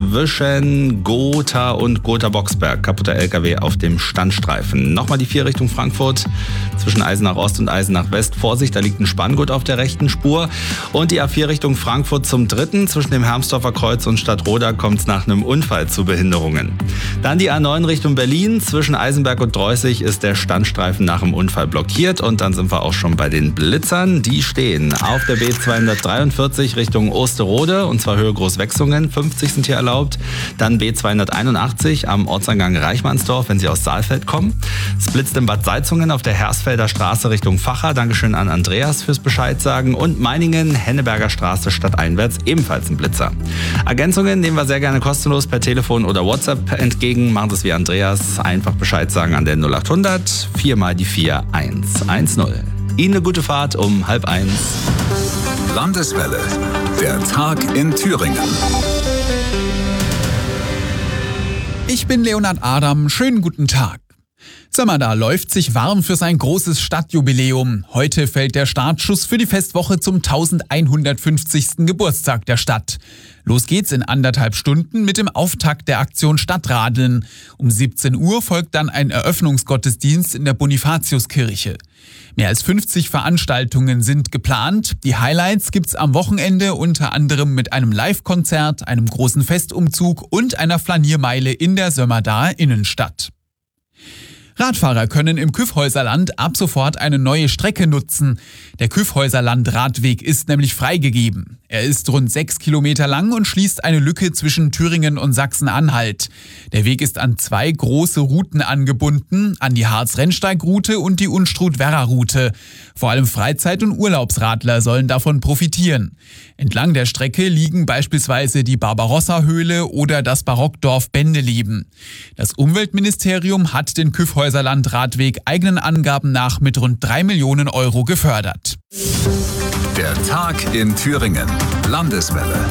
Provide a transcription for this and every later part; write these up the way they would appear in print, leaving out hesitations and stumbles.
zwischen Gotha und Gotha-Boxberg. Kaputter LKW auf dem Standstreifen. Nochmal die 4 Richtung Frankfurt. Zwischen Eisenach Ost und Eisenach West. Vorsicht, da liegt ein Spanngurt auf der rechten Spur. Und die A4 Richtung Frankfurt zum 3. Zwischen dem Hermsdorfer Kreuz und Stadtroda kommt es nach einem Unfall zu Behinderungen. Dann die A9 Richtung Berlin. Zwischen Eisenberg und Dreußig ist der Standstreifen nach dem Unfall blockiert. Und dann sind wir auch schon bei den Blitzern. Die stehen auf der B243 Richtung Osterode. Und zwar Höhe Großwechslungen. 50 sind hier erlaubt. Dann B281 am Ortseingang Reichmannsdorf, wenn Sie aus Saalfeld kommen. Es blitzt in Bad Salzungen auf der Hersfelder Straße Richtung Facher. Dankeschön an Andreas fürs Bescheid sagen. Und Meiningen, Henneberger Straße stadteinwärts ebenfalls ein Blitzer. Ergänzungen nehmen wir sehr gerne kostenlos per Telefon oder WhatsApp entgegen. Machen Sie es wie Andreas. Einfach Bescheid sagen an der 0800 4 mal die 4 110. Ihnen eine gute Fahrt um 12:30. Landeswelle. Der Tag in Thüringen. Ich bin Leonhard Adam. Schönen guten Tag. Sömmerda läuft sich warm für sein großes Stadtjubiläum. Heute fällt der Startschuss für die Festwoche zum 1150. Geburtstag der Stadt. Los geht's in 1,5 Stunden mit dem Auftakt der Aktion Stadtradeln. Um 17 Uhr folgt dann ein Eröffnungsgottesdienst in der Bonifatiuskirche. Mehr als 50 Veranstaltungen sind geplant. Die Highlights gibt's am Wochenende unter anderem mit einem Live-Konzert, einem großen Festumzug und einer Flaniermeile in der Sömmerdaer Innenstadt. Radfahrer können im Kyffhäuserland ab sofort eine neue Strecke nutzen. Der Kyffhäuserland-Radweg ist nämlich freigegeben. Er ist rund 6 Kilometer lang und schließt eine Lücke zwischen Thüringen und Sachsen-Anhalt. Der Weg ist an 2 große Routen angebunden, an die Harz-Rennsteig-Route und die Unstrut-Werra-Route. Vor allem Freizeit- und Urlaubsradler sollen davon profitieren. Entlang der Strecke liegen beispielsweise die Barbarossa-Höhle oder das Barockdorf Bendeleben. Das Umweltministerium hat den Kyffhäuserland-Radweg eigenen Angaben nach mit rund 3 Millionen Euro gefördert. Der Tag in Thüringen. Landeswelle.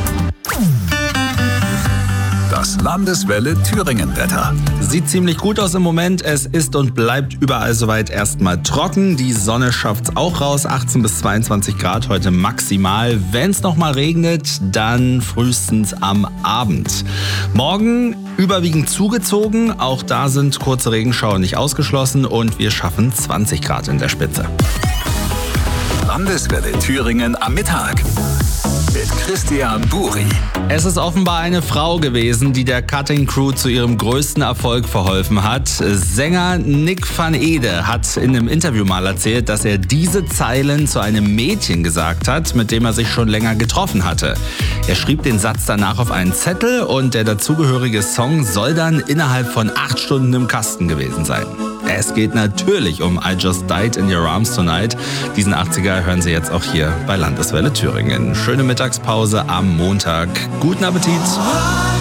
Das Landeswelle Thüringen-Wetter. Sieht ziemlich gut aus im Moment. Es ist und bleibt überall soweit erstmal trocken. Die Sonne schafft's auch raus. 18 bis 22 Grad heute maximal. Wenn es nochmal regnet, dann frühestens am Abend. Morgen überwiegend zugezogen. Auch da sind kurze Regenschauer nicht ausgeschlossen. Und wir schaffen 20 Grad in der Spitze. Landeswelle Thüringen am Mittag. Mit Christian Buri. Es ist offenbar eine Frau gewesen, die der Cutting Crew zu ihrem größten Erfolg verholfen hat. Sänger Nick van Ede hat in einem Interview mal erzählt, dass er diese Zeilen zu einem Mädchen gesagt hat, mit dem er sich schon länger getroffen hatte. Er schrieb den Satz danach auf einen Zettel und der dazugehörige Song soll dann innerhalb von 8 Stunden im Kasten gewesen sein. Es geht natürlich um I Just Died in Your Arms Tonight. Diesen 80er hören Sie jetzt auch hier bei Landeswelle Thüringen. Schöne Mittagspause am Montag. Guten Appetit!